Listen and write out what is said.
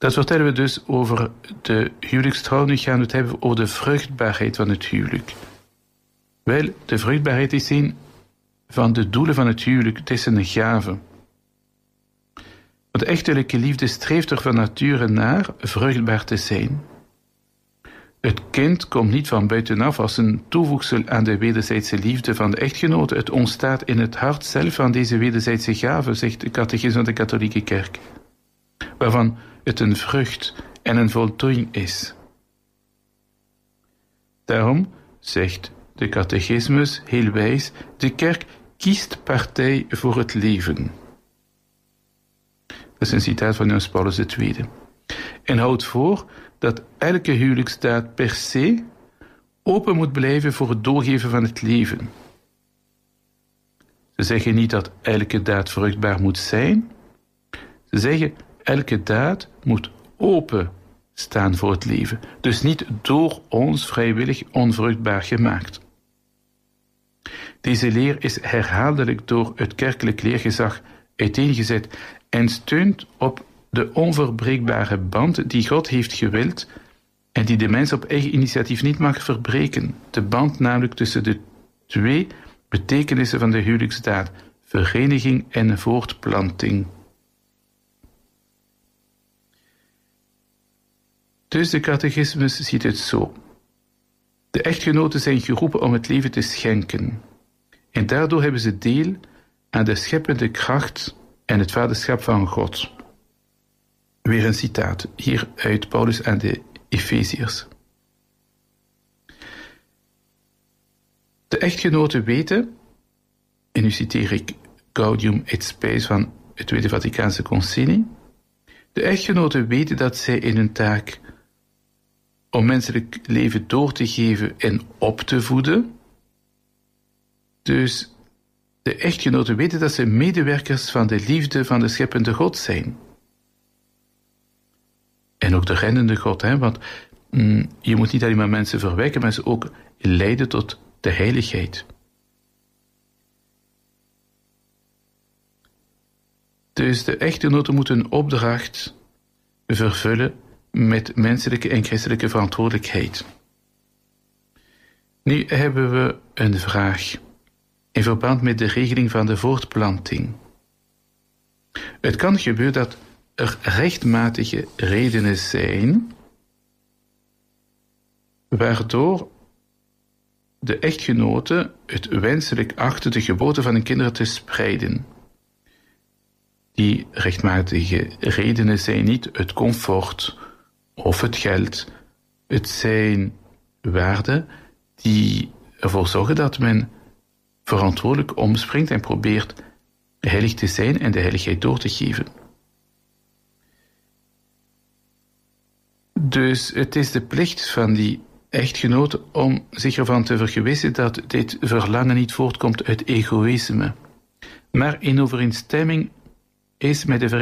Dat vertellen we dus over de huwelijkstrouw. Nu gaan we het hebben over de vruchtbaarheid van het huwelijk. Wel, de vruchtbaarheid is een van de doelen van het huwelijk. Het is een gave. Want de echtelijke liefde streeft er van nature naar vruchtbaar te zijn. Het kind komt niet van buitenaf als een toevoegsel aan de wederzijdse liefde van de echtgenoten. Het ontstaat in het hart zelf van deze wederzijdse gave, zegt de catechisme van de katholieke kerk, waarvan het een vrucht en een voltooiing is. Daarom, zegt de catechismus heel wijs, de kerk kiest partij voor het leven. Dat is een citaat van Johannes Paulus II. En houdt voor dat elke huwelijksdaad per se open moet blijven voor het doorgeven van het leven. Ze zeggen niet dat elke daad vruchtbaar moet zijn. Ze zeggen elke daad moet open staan voor het leven. Dus niet door ons vrijwillig onvruchtbaar gemaakt. Deze leer is herhaaldelijk door het kerkelijk leergezag uiteengezet en steunt op de onverbreekbare band die God heeft gewild en die de mens op eigen initiatief niet mag verbreken. De band namelijk tussen de twee betekenissen van de huwelijksdaad, vereniging en voortplanting. Dus de catechismus ziet het zo. De echtgenoten zijn geroepen om het leven te schenken. En daardoor hebben ze deel aan de scheppende kracht en het vaderschap van God. Weer een citaat, hier uit Paulus aan de Efeziërs. De echtgenoten weten, en nu citeer ik Gaudium et Spes van het Tweede Vaticaanse Concilie, de echtgenoten weten dat zij in hun taak om menselijk leven door te geven en op te voeden. Dus de echtgenoten weten dat ze medewerkers van de liefde van de scheppende God zijn. En ook de reddende God, want je moet niet alleen maar mensen verwekken, maar ze ook leiden tot de heiligheid. Dus de echtgenoten moeten een opdracht vervullen met menselijke en christelijke verantwoordelijkheid. Nu hebben we een vraag in verband met de regeling van de voortplanting. Het kan gebeuren dat er rechtmatige redenen zijn waardoor de echtgenoten het wenselijk achten de geboorte van hun kinderen te spreiden. Die rechtmatige redenen zijn niet het comfort of het geld. Het zijn waarden die ervoor zorgen dat men verantwoordelijk omspringt en probeert heilig te zijn en de heiligheid door te geven. Dus het is de plicht van die echtgenoten om zich ervan te vergewissen dat dit verlangen niet voortkomt uit egoïsme, maar in overeenstemming is met de